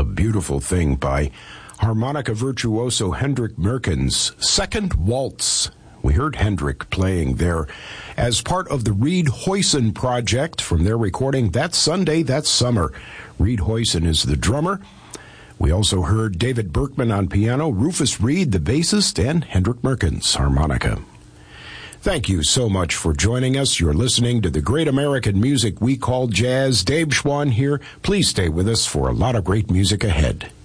beautiful thing by harmonica virtuoso Hendrik Merkens' Second Waltz. We heard Hendrik playing there as part of the Reed Hoyson project from their recording That Sunday, That Summer. Reed Hoyson is the drummer. We also heard David Berkman on piano, Rufus Reed, the bassist, and Hendrik Merkens, harmonica. Thank you so much for joining us. You're listening to the great American music we call jazz. Dave Schwann here. Please stay with us for a lot of great music ahead.